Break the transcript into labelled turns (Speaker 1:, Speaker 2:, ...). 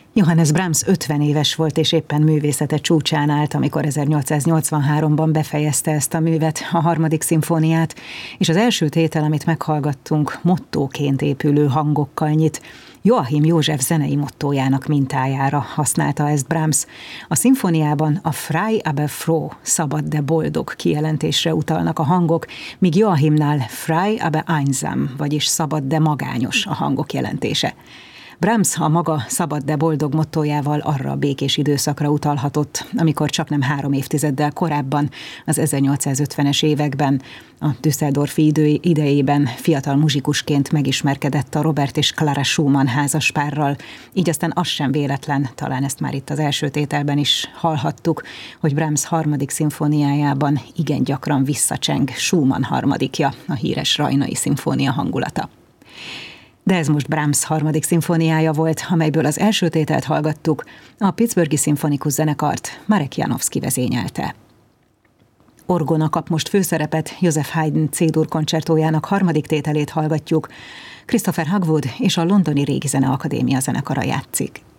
Speaker 1: Johannes Brahms 50 éves volt, és éppen művészete csúcsán állt, amikor 1883-ban befejezte ezt a művet, a harmadik szimfóniát, és az első tétel, amit meghallgattunk, mottóként épülő hangokkal nyit. Joachim József zenei mottójának mintájára használta ezt Brahms. A szimfóniában a frei aber froh, szabad de boldog kijelentésre utalnak a hangok, míg Joachimnál frei aber einsam, vagyis szabad de magányos a hangok jelentése. Brahms a maga szabad de boldog mottójával arra a békés időszakra utalhatott, amikor csaknem 3 évtizeddel korábban, az 1850-es években, a Düsseldorfi idejében fiatal muzsikusként megismerkedett a Robert és Clara Schumann házaspárral, így aztán az sem véletlen, talán ezt már itt az első tételben is hallhattuk, hogy Brahms harmadik szimfóniájában igen gyakran visszacseng Schumann harmadikja, a híres Rajnai szimfónia hangulata. De ez most Brahms harmadik szimfóniája volt, amelyből az első tételt hallgattuk, a Pittsburghi szimfonikus zenekart Marek Janowski vezényelte. Orgona kap most főszerepet, Joseph Haydn C-dur koncertójának harmadik tételét hallgatjuk, Christopher Hogwood és a Londoni Régi Zeneakadémia zenekara játszik.